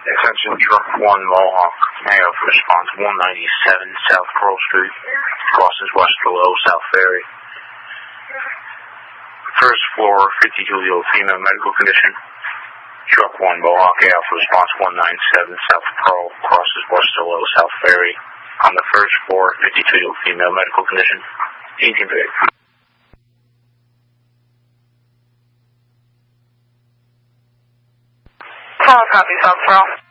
Attention truck 1 Mohawk. May I have response 197 South Pearl Street. Crosses west below South Ferry. First floor, 52-year-old female, medical condition. Truck 1 Mohawk, AF response 197 South Pearl, crosses west below South Ferry. On the first floor, 52-year-old female, medical condition. 18 big. Copy, South Pearl.